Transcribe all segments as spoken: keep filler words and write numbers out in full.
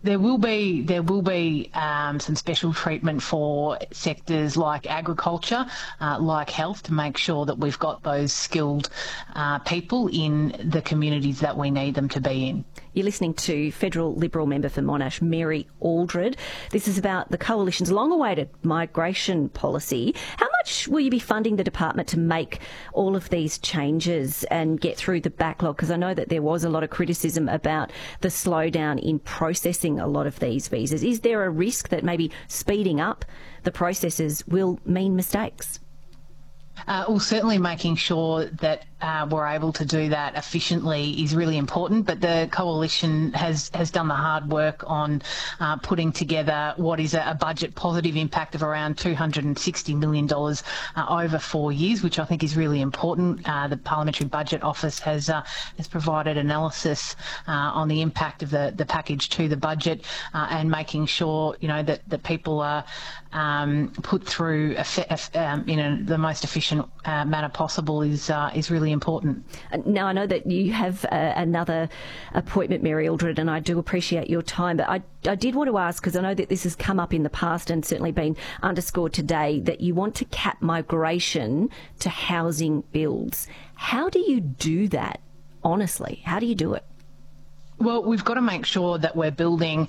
There will be there will be um, some special treatment for sectors like agriculture, uh, like health, to make sure that we've got those skilled uh, people in the communities that we need them to be in. You're listening to Federal Liberal member for Monash, Mary Aldred. This is about the Coalition's long-awaited migration policy. How much will you be funding the department to make all of these changes and get through the backlog? Because I know that there was a lot of criticism about the slowdown in processing a lot of these visas. Is there a risk that maybe speeding up the processes will mean mistakes? Uh, well, certainly making sure that uh, we're able to do that efficiently is really important, but the Coalition has, has done the hard work on uh, putting together what is a, a budget positive impact of around two hundred sixty million dollars uh, over four years, which I think is really important. Uh, the Parliamentary Budget Office has uh, has provided analysis uh, on the impact of the, the package to the budget uh, and making sure, you know, that, that people are um, put through um, in a, the most efficient Uh, manner possible is uh, is really important. Now, I know that you have uh, another appointment, Mary Aldred, and I do appreciate your time, but I, I did want to ask, because I know that this has come up in the past and certainly been underscored today, that you want to cap migration to housing builds. How do you do that, honestly? How do you do it? Well, we've got to make sure that we're building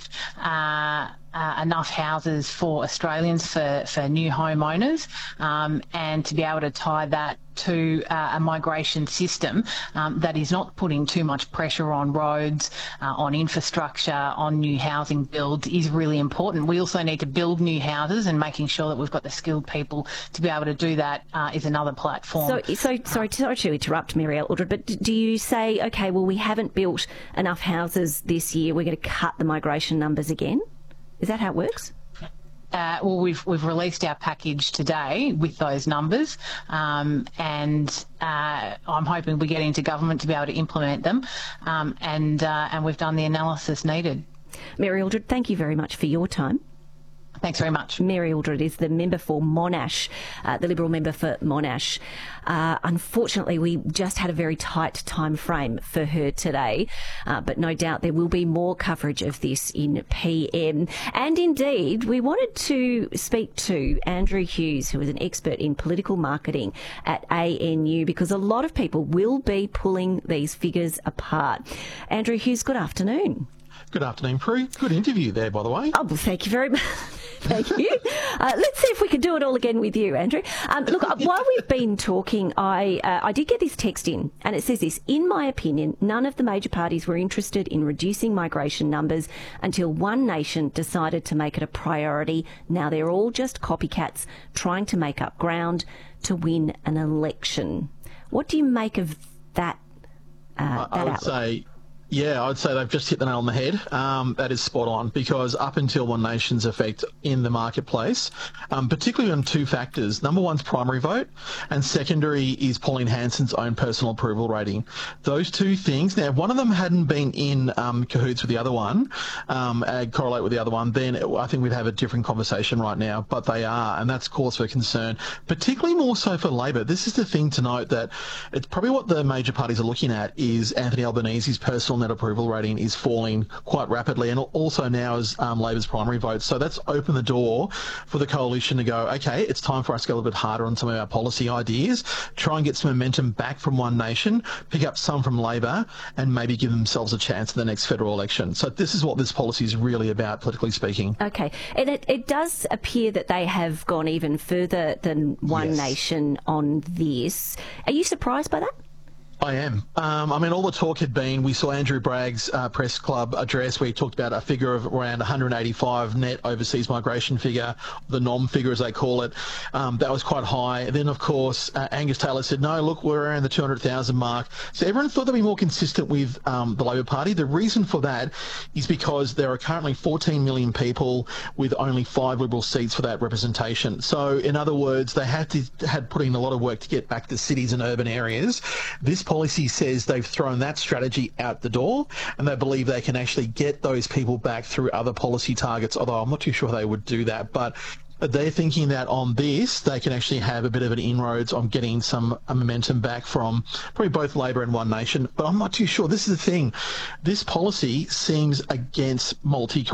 uh, uh, enough houses for Australians, for, for new homeowners, um, and to be able to tie that to uh, a migration system um, that is not putting too much pressure on roads, uh, on infrastructure, on new housing builds is really important. We also need to build new houses, and making sure that we've got the skilled people to be able to do that uh, is another platform. So, so sorry, sorry to interrupt, Mary Aldred, but do you say, okay, well, we haven't built enough houses this year, we're going to cut the migration numbers again? Is that how it works? Uh, well, we've we've released our package today with those numbers, um, and uh, I'm hoping we get into government to be able to implement them, um, and uh, and we've done the analysis needed. Mary Aldred, thank you very much for your time. Thanks very much. Mary Aldred is the member for Monash, uh, the Liberal member for Monash. Uh, unfortunately, we just had a very tight time frame for her today, uh, but no doubt there will be more coverage of this in P M. And indeed, we wanted to speak to Andrew Hughes, who is an expert in political marketing at A N U, because a lot of people will be pulling these figures apart. Andrew Hughes, good afternoon. Good afternoon, Prue. Good interview there, by the way. Oh, well, thank you very much. Thank you. Uh, let's see if we can do it all again with you, Andrew. Um, look, while we've been talking, I uh, I did get this text in, and it says this: in my opinion, none of the major parties were interested in reducing migration numbers until One Nation decided to make it a priority. Now they're all just copycats trying to make up ground to win an election. What do you make of that? Uh, I, that I would outlook? say... Yeah, I'd say they've just hit the nail on the head. Um, that is spot on, because up until One Nation's effect in the marketplace, um, particularly on two factors. Number one's primary vote, and secondary is Pauline Hanson's own personal approval rating. Those two things, now if one of them hadn't been in um, cahoots with the other one, um, and correlate with the other one, then it, I think we'd have a different conversation right now, but they are, and that's cause for concern, particularly more so for Labor. This is the thing to note, that it's probably what the major parties are looking at is Anthony Albanese's personal net approval rating is falling quite rapidly, and also now is um, Labor's primary vote. So that's opened the door for the Coalition to go, okay, it's time for us to go a little bit harder on some of our policy ideas, try and get some momentum back from One Nation, pick up some from Labor, and maybe give themselves a chance in the next federal election. So this is what this policy is really about, politically speaking. Okay, and it, it does appear that they have gone even further than One Yes. Nation on this. Are you surprised by that? I am. Um, I mean, all the talk had been, we saw Andrew Bragg's uh, press club address where he talked about a figure of around one hundred eighty-five net overseas migration figure, the NOM figure as they call it. Um, that was quite high. Then, of course, uh, Angus Taylor said, no, look, we're around the two hundred thousand mark. So everyone thought they'd be more consistent with um, the Labor Party. The reason for that is because there are currently fourteen million people with only five Liberal seats for that representation. So, in other words, they had to had put in a lot of work to get back to cities and urban areas. This policy says they've thrown that strategy out the door, and they believe they can actually get those people back through other policy targets, although I'm not too sure they would do that. But they're thinking that on this, they can actually have a bit of an inroads on getting some momentum back from probably both Labor and One Nation. But I'm not too sure. This is the thing. This policy seems against multi